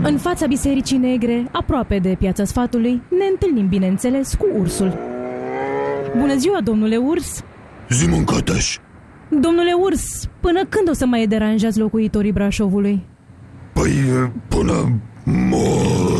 În fața Bisericii Negre, aproape de Piața Sfatului, ne întâlnim, bineînțeles, cu ursul. Bună ziua, domnule urs! Zi, mâncătaș! Domnule urs, până când o să mai deranjați locuitorii Brașovului? Păi, până mor.